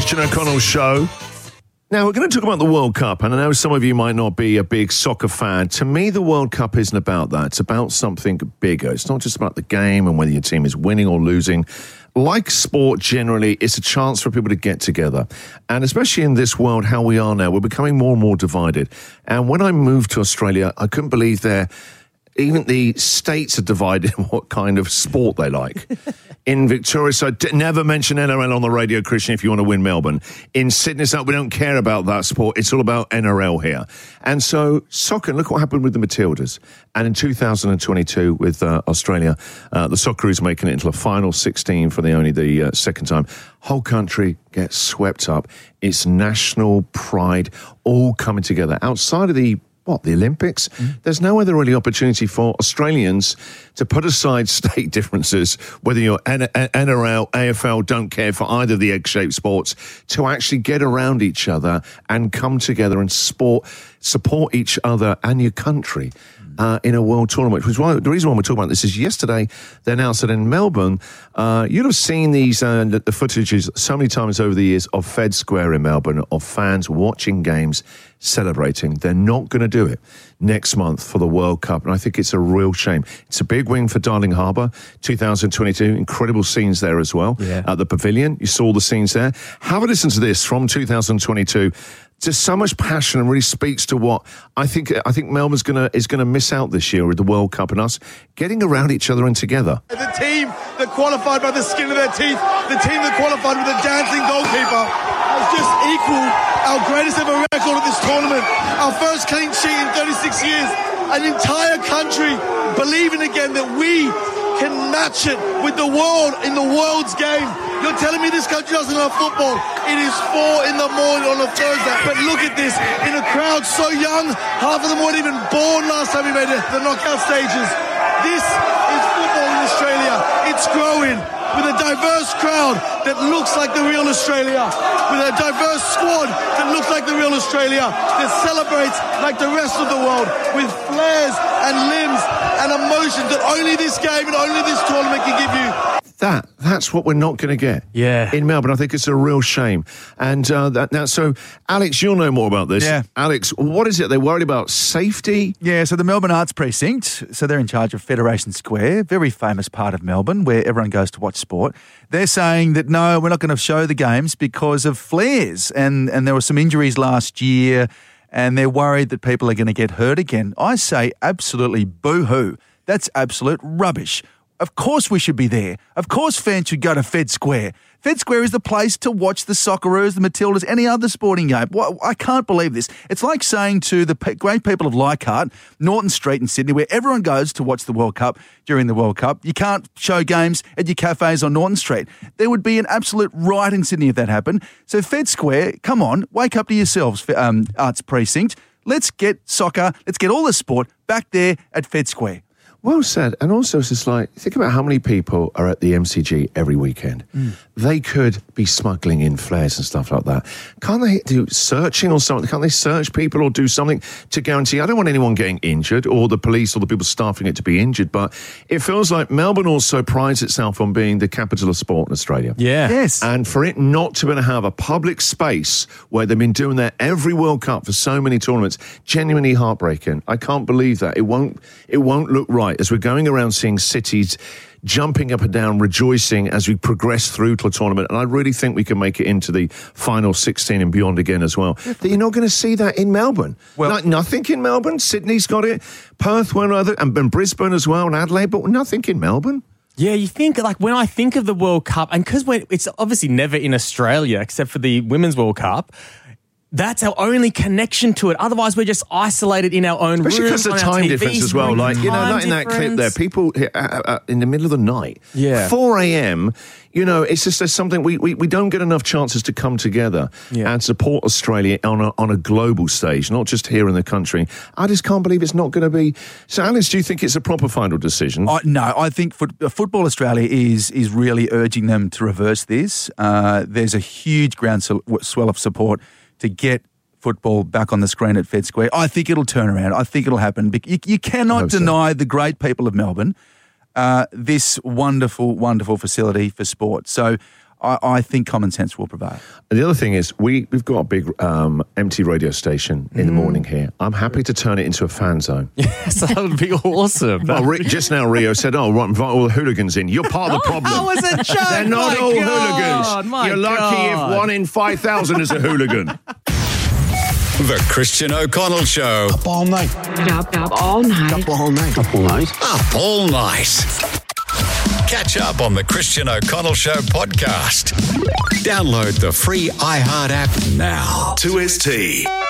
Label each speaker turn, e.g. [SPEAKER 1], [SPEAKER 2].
[SPEAKER 1] Christian O'Connell Show. Now, we're going to talk about the World Cup, and I know some of you might not be a big soccer fan. To me, the World Cup isn't about that. It's about something bigger. It's not just about the game and whether your team is winning or losing. Like sport generally, it's a chance for people to get together. And especially in this world, how we are now, we're becoming more and more divided. And when I moved to Australia, I couldn't believe even the states are divided in what kind of sport they like. In Victoria, so never mention NRL on the radio, Christian, if you want to win Melbourne. In Sydney, so we don't care about that sport. It's all about NRL here. And so soccer, look what happened with the Matildas. And in 2022 with Australia, the Socceroos making it into the final 16 for the second time. Whole country gets swept up. It's national pride all coming together. Outside of the Olympics? There's no other really opportunity for Australians to put aside state differences, whether you're NRL, AFL, don't care for either of the egg-shaped sports, to actually get around each other and come together and support each other and your country in a world tournament. Which is the reason why we're talking about this is yesterday they announced that in Melbourne, you'd have seen these the footages so many times over the years of Fed Square in Melbourne, of fans watching games, celebrating. They're not going to do it next month for the World Cup, and I think it's a real shame. It's a big win for Darling Harbour, 2022. Incredible scenes there as well. Yeah. At the Pavilion, you saw the scenes there. Have a listen to this from 2022. Just so much passion and really speaks to what I think Melbourne's is gonna miss out this year with the World Cup and us getting around each other and together.
[SPEAKER 2] The team that qualified by the skin of their teeth, the team that qualified with a dancing goalkeeper, has just equalled our greatest ever record at this tournament. Our first clean sheet in 36 years. An entire country believing again that we can match it with the world in the world's game. You're telling me this country doesn't have football? It is 4 a.m. on a Thursday. But look at this, in a crowd so young, half of them weren't even born last time we made it, the knockout stages. This is football in Australia. It's growing with a diverse crowd that looks like the real Australia, with a diverse squad that looks like the real Australia, that celebrates like the rest of the world, with flares and limbs and emotions that only this game and only this tournament can give you.
[SPEAKER 1] That's what we're not going to get in Melbourne. I think it's a real shame. And so, Alex, you'll know more about this.
[SPEAKER 3] Yeah.
[SPEAKER 1] Alex, what is it? They're worried about safety?
[SPEAKER 3] Yeah, so the Melbourne Arts Precinct, so they're in charge of Federation Square, very famous part of Melbourne where everyone goes to watch sport. They're saying that, no, we're not going to show the games because of flares. And there were some injuries last year and they're worried that people are going to get hurt again. I say absolutely boo-hoo. That's absolute rubbish. Of course we should be there. Of course fans should go to Fed Square. Fed Square is the place to watch the Socceroos, the Matildas, any other sporting game. I can't believe this. It's like saying to the great people of Leichhardt, Norton Street in Sydney, where everyone goes to watch the World Cup during the World Cup, you can't show games at your cafes on Norton Street. There would be an absolute riot in Sydney if that happened. So Fed Square, come on, wake up to yourselves, Arts Precinct. Let's get soccer, let's get all the sport back there at Fed Square.
[SPEAKER 1] Well said. And also, it's just like, think about how many people are at the MCG every weekend. They could be smuggling in flares and stuff like that. Can't they do searching or something? Can't they search people or do something to guarantee? I don't want anyone getting injured or the police or the people staffing it to be injured, but it feels like Melbourne also prides itself on being the capital of sport in Australia.
[SPEAKER 3] Yeah. Yes.
[SPEAKER 1] And for it not to be able to have a public space where they've been doing that every World Cup for so many tournaments, genuinely heartbreaking. I can't believe that. It won't look right as we're going around seeing cities jumping up and down, rejoicing as we progress through to the tournament. And I really think we can make it into the final 16 and beyond again as well. That you're not going to see that in Melbourne. Well, like nothing in Melbourne. Sydney's got it. Perth, one other, and Brisbane as well, and Adelaide, but nothing in Melbourne.
[SPEAKER 4] Yeah, you think, like, when I think of the World Cup, and because it's obviously never in Australia except for the Women's World Cup, that's our only connection to it. Otherwise, we're just isolated in our own rooms.
[SPEAKER 1] Especially because of the time difference as well. Like, like in that clip there, people in the middle of the night, 4 a.m., it's just there's something we don't get enough chances to come together and support Australia on a global stage, not just here in the country. I just can't believe it's not going to be. So, Alice, do you think it's a proper final decision?
[SPEAKER 3] No, I think Football Australia is really urging them to reverse this. There's a huge groundswell of support to get football back on the screen at Fed Square. I think it'll turn around. I think it'll happen. You cannot deny the great people of Melbourne this wonderful, wonderful facility for sport. So I think common sense will prevail.
[SPEAKER 1] And the other thing is, we've got a big empty radio station in the morning here. I'm happy to turn it into a fan zone.
[SPEAKER 4] Yes, that would be awesome.
[SPEAKER 1] Well, just now Rio said, right, invite all the hooligans in. You're part of the problem.
[SPEAKER 4] That was a joke.
[SPEAKER 1] They're not all
[SPEAKER 4] God,
[SPEAKER 1] hooligans. You're lucky if 1 in 5,000 is a hooligan.
[SPEAKER 5] The Christian O'Connell Show.
[SPEAKER 6] Up all night.
[SPEAKER 7] Up all night.
[SPEAKER 6] Up all night. Up all night.
[SPEAKER 5] Up all night. Catch up on the Christian O'Connell Show podcast. Download the free iHeart app now.
[SPEAKER 1] 2ST.